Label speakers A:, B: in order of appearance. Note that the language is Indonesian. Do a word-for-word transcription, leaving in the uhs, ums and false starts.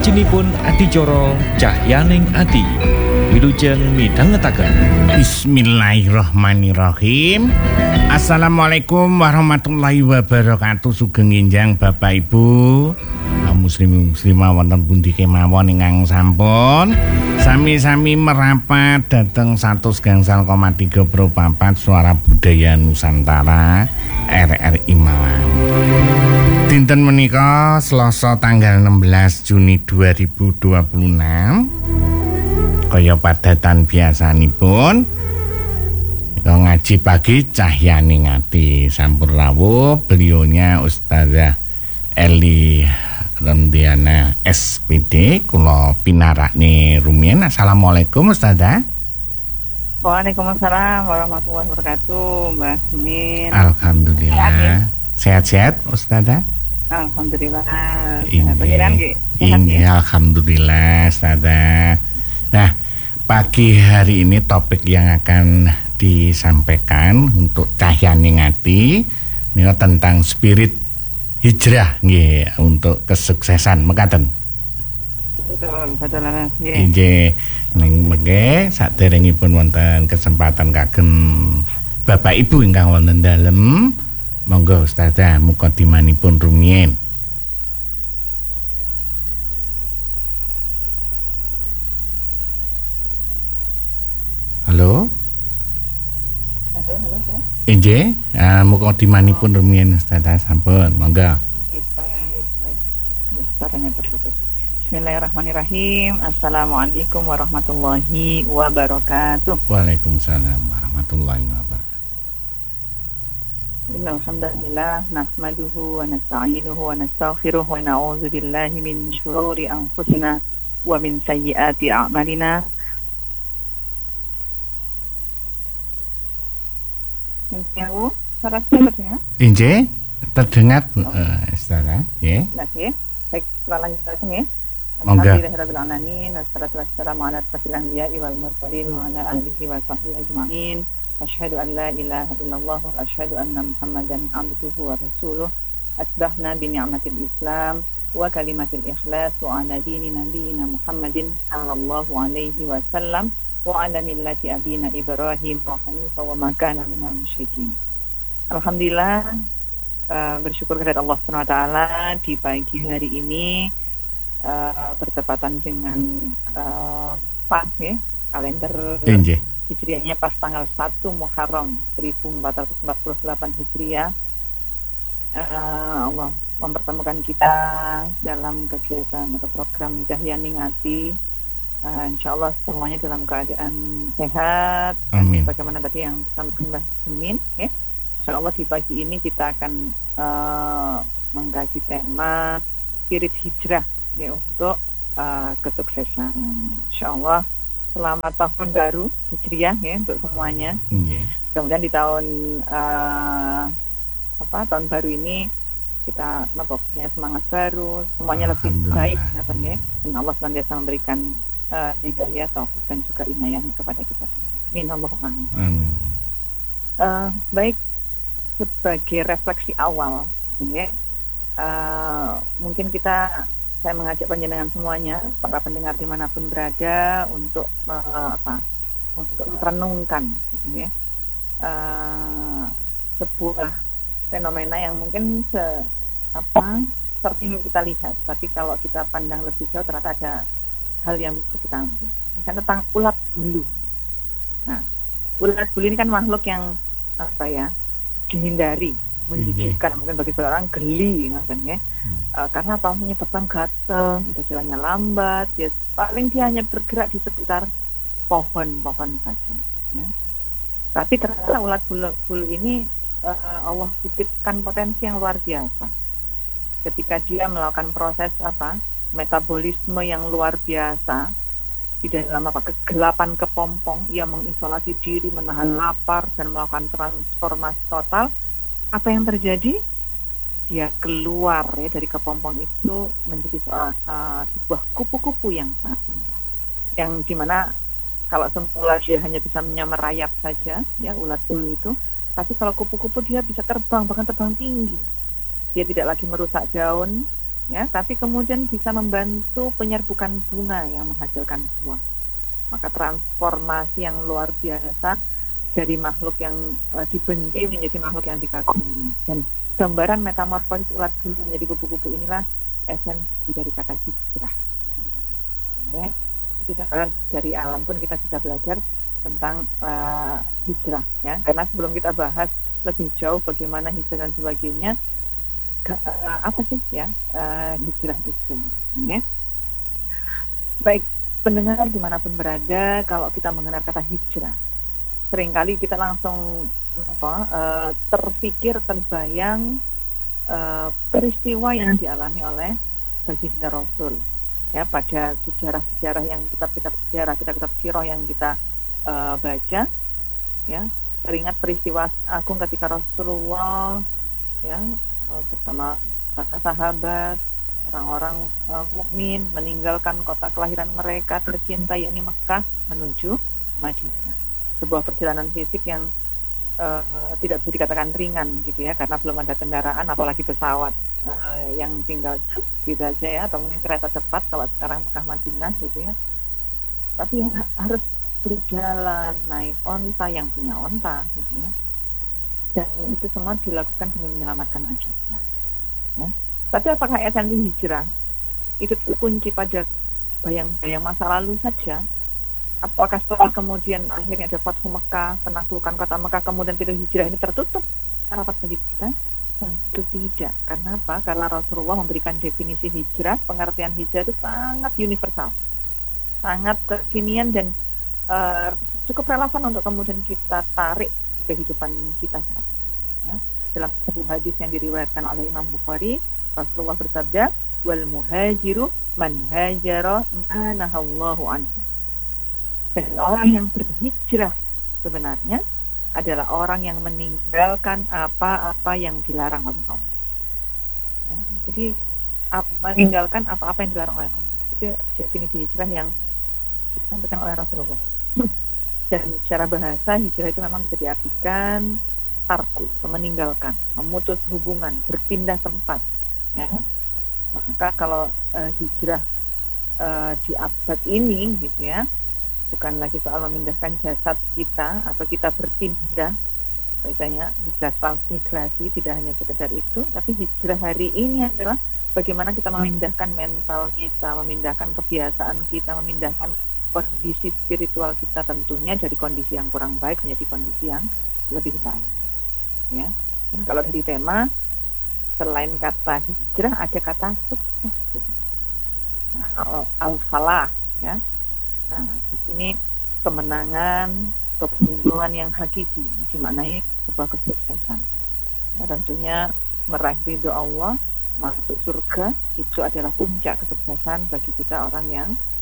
A: Salajengipun adicara Cahyaning Ati wilujeng midhangetaken.
B: Bismillahirrahmanirrahim. Assalamualaikum warahmatullahi wabarakatuh. Sugeng enjang Bapak Ibu muslim muslimah wonten pundi kemawon ingkang sampun sami-sami merapat dhateng seratus gangsal koma tiga pro papat Suara Budaya Nusantara R R I Malang. Dinten menika Selasa tanggal enam belas Juni dua ribu dua puluh enam. Kaya padatan biasanipun nika ngaji pagi Cahyaning Ati sampun rawuh. Beliaunya Ustazah Eli Rendiana S P D, kula pinarakne rumiyin. Assalamualaikum Ustazah.
C: Waalaikumsalam warahmatullahi wabarakatuh, Mbak Min.
B: Alhamdulillah. Sehat-sehat Ustazah?
C: Alhamdulillah.
B: Ini, ini alhamdulillah Ustazah. Nah, pagi hari ini topik yang akan disampaikan untuk Cahyaning Ati ini tentang spirit hijrah nggih untuk kesuksesan mekaten.
C: Betul, betul nggih.
B: Nggih, ning mengke saderengipun wonten kesempatan kagem Bapak Ibu ingkang wonten dalem, monggo Ustazah mukadimanipun rumiyin. Halo?
C: Halo, halo, halo.
B: Nggih, uh, mukadimanipun rumiyin Ustazah sampun, monggo.
C: Baik, baik, baik. Suaranya terputus. Bismillahirrahmanirrahim. Assalamualaikum warahmatullahi wabarakatuh.
B: Waalaikumsalam warahmatullahi wabarakatuh.
C: Innal hamdalillah nahmaduhu wa nasta'inuhu wa nastaghfiruh wa na'udzu billahi min shururi anfusina wa min sayyiati a'malina. Yang suara saya terdengar?
B: Inje, terdengar Ustazah, nggih.
C: Nggih. Baik, lanjutkan ya.
B: Monggo.
C: Alhamdulillahirabbil alamin wassalatu wassalamu ala asyrofil anbiya'i wal mursalin wa ala alihi wa sahbihi ajma'in. Asyhadu an la ilaha illallah wa asyhadu anna Muhammadan abduhu wa rasuluh. Asbahna bi ni'matil Islam wa kalimatil ikhlas wa ala dini nabiyyina Muhammadin sallallahu alaihi wasallam wa ala millati abina Ibrahim wa hanifa wa ma kana minal musyrikin. Alhamdulillah, uh, bersyukur kepada Allah Subhanahu wa taala di pagi hari ini uh, bertepatan dengan uh, pas ya, kalender
B: Inje.
C: Hijriahnya pas tanggal satu Muharram seribu empat ratus empat puluh delapan Hijriah. Uh, Allah mempertemukan kita dalam kegiatan atau program Cahyaning Ati. Uh, insya Allah semuanya dalam keadaan sehat.
B: Amin.
C: Bagaimana tadi yang disampaikan Mbak Min, ya. Insya Allah di pagi ini kita akan uh, mengkaji tema spirit hijrah ya untuk uh, kesuksesan. Insya Allah selamat tahun baru hijriah ya untuk semuanya.
B: Yeah.
C: Kemudian di tahun uh, apa tahun baru ini kita punya semangat baru, semuanya lebih baik ya. Dan Allah senantiasa memberikan Uh, hidayah, taufik dan juga inayahnya kepada kita semua. Amin Allahumma amin. Uh, baik, sebagai refleksi awal, ya, uh, mungkin kita saya mengajak panjenengan semuanya, para pendengar dimanapun berada, untuk uh, apa, untuk merenungkan, gitu, ya, uh, sebuah fenomena yang mungkin se, apa, sering kita lihat, tapi kalau kita pandang lebih jauh ternyata ada hal yang bisa kita ambil. Misalnya tentang ulat bulu. Nah, ulat bulu ini kan makhluk yang apa ya, dihindari, menjijikkan, mungkin bagi orang geli, ya. Hmm. Uh, karena apa, menyebabkan gatel, udah jalannya lambat, ya paling dia hanya bergerak di sekitar pohon-pohon saja. Ya. Tapi ternyata ulat bulu, bulu ini uh, Allah titipkan potensi yang luar biasa. Ketika dia melakukan proses apa? Metabolisme yang luar biasa di dalam apa kegelapan kepompong, ia mengisolasi diri, menahan lapar dan melakukan transformasi total. Apa yang terjadi? Dia keluar ya dari kepompong itu menjadi soal, uh, sebuah kupu-kupu yang sangat indah, yang dimana kalau semula dia hanya bisa merayap saja ya ulat bulu itu, tapi kalau kupu-kupu dia bisa terbang, bahkan terbang tinggi. Dia tidak lagi merusak daun, ya, tapi kemudian bisa membantu penyerbukan bunga yang menghasilkan buah. Maka transformasi yang luar biasa dari makhluk yang uh, dibenci menjadi makhluk yang dikagumi. Dan gambaran metamorfosis ulat bulu menjadi kupu-kupu inilah esensi dari kata hijrah. Ya, kita dari alam pun kita bisa belajar tentang uh, hijrah, ya. Karena sebelum kita bahas lebih jauh bagaimana hijrah dan sebagainya, ke, uh, apa sih ya uh, hijrah itu? Ya. Baik. Pendengar dimanapun berada, kalau kita mengenal kata hijrah, seringkali kita langsung apa, uh, terfikir, terbayang uh, peristiwa yang dialami oleh baginda Rasul, ya, pada sejarah-sejarah yang kitab-kitab sejarah, kitab-kitab sirah yang kita uh, baca, ya, teringat peristiwa agung ketika Rasulullah, ya, uh, bersama para sahabat, orang-orang uh, mukmin meninggalkan kota kelahiran mereka tercinta yakni Mekah menuju Madinah. Sebuah perjalanan fisik yang uh, tidak bisa dikatakan ringan gitu ya, karena belum ada kendaraan apalagi pesawat uh, yang tinggal gitu aja ya, atau mungkin kereta cepat kalau sekarang Mekah Madinah gitu ya. Tapi ha- harus berjalan naik onta yang punya onta gitu ya. Dan itu semua dilakukan demi menyelamatkan akidah. Ya. Tapi apakah esensi hijrah itu terkunci pada bayang-bayang masa lalu saja? Apakah setelah kemudian akhirnya ada Fathu Mekah, penaklukan kota Mekah, kemudian pintu hijrah ini tertutup rapat bagi kita? Tentu tidak. Karena apa? Karena Rasulullah memberikan definisi hijrah, pengertian hijrah itu sangat universal, sangat kekinian dan uh, cukup relevan untuk kemudian kita tarik di kehidupan kita saat ini. Ya. Dalam sebuah hadis yang diriwayatkan oleh Imam Bukhari, Rasulullah bersabda, wal muhajiru man hajara ma nahallahu anhu. Dan orang yang berhijrah sebenarnya adalah orang yang meninggalkan apa-apa yang dilarang oleh Allah. Ya, jadi ap, meninggalkan apa-apa yang dilarang oleh Allah. Itu definisi hijrah yang disampaikan oleh Rasulullah. Dan secara bahasa hijrah itu memang bisa diartikan tarku, meninggalkan, memutus hubungan, berpindah tempat. Ya. Maka kalau uh, hijrah uh, di abad ini gitu ya, bukan lagi soal memindahkan jasad kita atau kita berpindah, misalnya hijrah transmigrasi, tidak hanya sekedar itu, tapi hijrah hari ini adalah bagaimana kita memindahkan mental kita, memindahkan kebiasaan kita, memindahkan kondisi spiritual kita tentunya dari kondisi yang kurang baik menjadi kondisi yang lebih baik. Ya. Dan kalau dari tema, selain kata hijrah ada kata sukses. Nah, al-falah, ya. Nah, di sini kemenangan, keberuntungan yang hakiki dimaknai sebuah kesuksesan. Ya, tentunya meraih ridho Allah, masuk surga itu adalah puncak kesuksesan bagi kita orang yang